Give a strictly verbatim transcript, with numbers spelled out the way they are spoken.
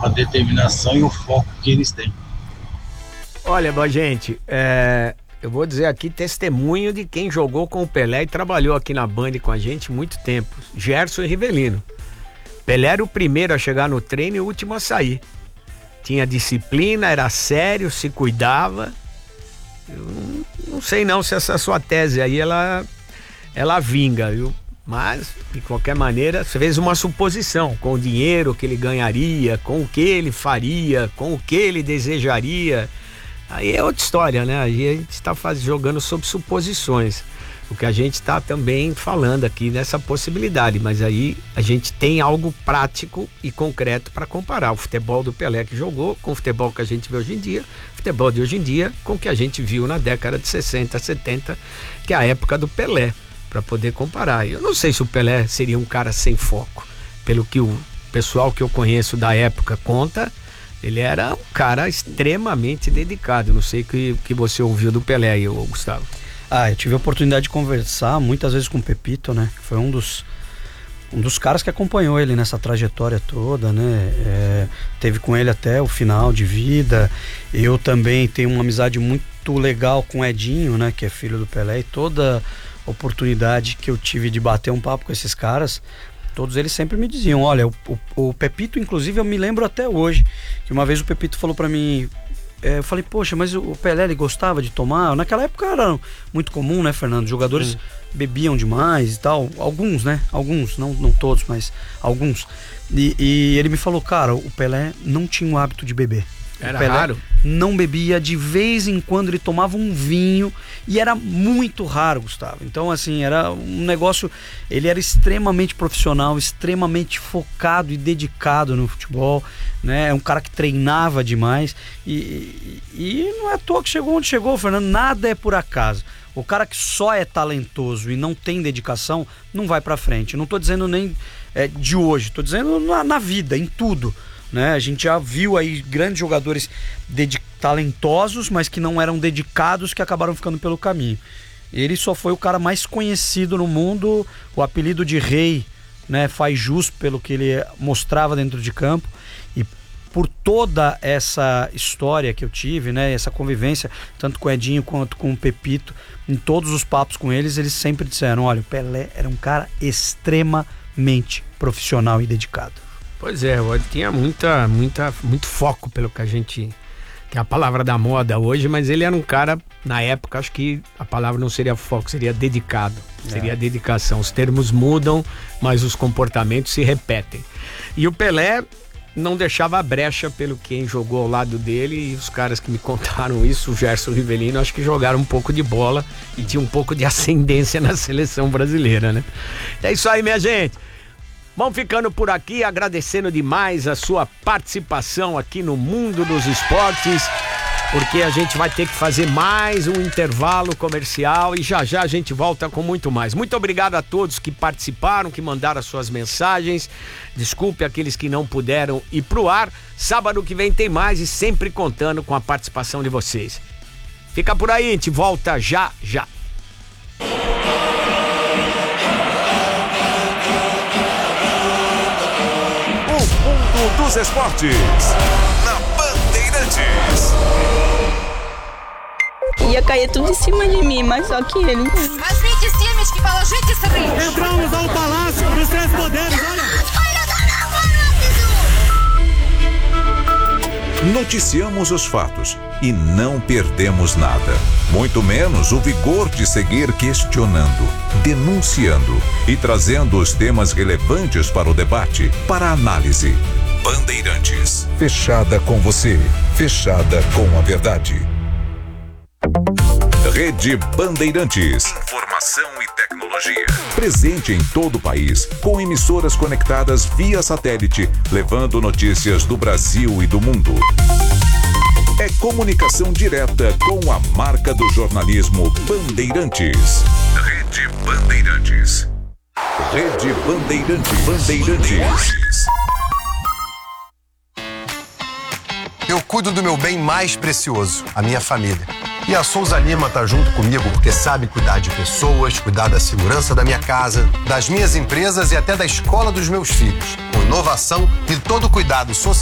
a determinação e o foco que eles têm. Olha, boa gente, é, eu vou dizer aqui testemunho de quem jogou com o Pelé e trabalhou aqui na Band com a gente muito tempo, Gerson e Rivelino. Pelé era o primeiro a chegar no treino e o último a sair. Tinha disciplina, era sério, se cuidava. Eu não, não sei não se essa sua tese aí, ela, ela vinga, viu? Mas, de qualquer maneira, você fez uma suposição com o dinheiro que ele ganharia, com o que ele faria, com o que ele desejaria. Aí é outra história, né? Aí a gente está jogando sob suposições. O que a gente está também falando aqui nessa possibilidade, mas aí a gente tem algo prático e concreto para comparar o futebol do Pelé que jogou com o futebol que a gente vê hoje em dia, o futebol de hoje em dia com o que a gente viu na década de sessenta, setenta, que é a época do Pelé, para poder comparar. Eu não sei se o Pelé seria um cara sem foco, pelo que o pessoal que eu conheço da época conta, ele era um cara extremamente dedicado. Não sei o que, que você ouviu do Pelé aí, Gustavo. Ah, eu tive a oportunidade de conversar muitas vezes com o Pepito, né? Foi um dos, um dos caras que acompanhou ele nessa trajetória toda, né? É, teve com ele até o final de vida. Eu também tenho uma amizade muito legal com o Edinho, né? Que é filho do Pelé. E toda oportunidade que eu tive de bater um papo com esses caras, todos eles sempre me diziam, olha, o, o, o Pepito, inclusive, eu me lembro até hoje, que uma vez o Pepito falou pra mim... É, eu falei, poxa, mas o Pelé, ele gostava de tomar? Naquela época era muito comum, né, Fernando? Os jogadores Sim. bebiam demais e tal. Alguns, né? Alguns, não, não todos, mas alguns. E, e ele me falou, cara, o Pelé não tinha o hábito de beber. Era o Pelé raro. Não bebia, de vez em quando ele tomava um vinho, e era muito raro, Gustavo. Então, assim, era um negócio... Ele era extremamente profissional, extremamente focado e dedicado no futebol, né? É um cara que treinava demais, e, e, e não é à toa que chegou onde chegou, Fernando. Nada é por acaso. O cara que só é talentoso e não tem dedicação, não vai pra frente. Não tô dizendo nem é, de hoje, tô dizendo na, na vida, em tudo. Né? A gente já viu aí grandes jogadores talentosos, mas que não eram dedicados, que acabaram ficando pelo caminho. Ele só foi o cara mais conhecido no mundo, o apelido de rei, né, faz jus pelo que ele mostrava dentro de campo, e por toda essa história que eu tive, né, essa convivência, tanto com o Edinho quanto com o Pepito, em todos os papos com eles, eles sempre disseram, olha, o Pelé era um cara extremamente profissional e dedicado. Pois é, ele tinha muita, muita, muito foco, pelo que a gente... que é a palavra da moda hoje, mas ele era um cara, na época, acho que a palavra não seria foco, seria dedicado, é. seria dedicação. Os termos mudam, mas os comportamentos se repetem. E o Pelé não deixava a brecha pelo quem jogou ao lado dele, e os caras que me contaram isso, o Gerson e o Rivelino, acho que jogaram um pouco de bola e tinha um pouco de ascendência na seleção brasileira, né? É isso aí, minha gente. Vamos ficando por aqui, agradecendo demais a sua participação aqui no Mundo dos Esportes, porque a gente vai ter que fazer mais um intervalo comercial e já já a gente volta com muito mais. Muito obrigado a todos que participaram, que mandaram as suas mensagens. Desculpe aqueles que não puderam ir pro ar. Sábado que vem tem mais, e sempre contando com a participação de vocês. Fica por aí, a gente volta já já. Dos esportes, na Bandeirantes. Ia cair tudo em cima de mim, mas só que ele... Возьмите семечки, положите сырые. Entramos ao Palácio dos Três Poderes, olha. Noticiamos os fatos e não perdemos nada. Muito menos o vigor de seguir questionando, denunciando e trazendo os temas relevantes para o debate, para a análise. Bandeirantes. Fechada com você. Fechada com a verdade. Rede Bandeirantes. Informação e tecnologia. Presente em todo o país, com emissoras conectadas via satélite, levando notícias do Brasil e do mundo. É comunicação direta com a marca do jornalismo Bandeirantes. Rede Bandeirantes. Rede Bandeirantes. Bandeirantes. Eu cuido do meu bem mais precioso, a minha família. E a Souza Lima tá junto comigo porque sabe cuidar de pessoas, cuidar da segurança da minha casa, das minhas empresas e até da escola dos meus filhos. Com inovação e todo o cuidado social.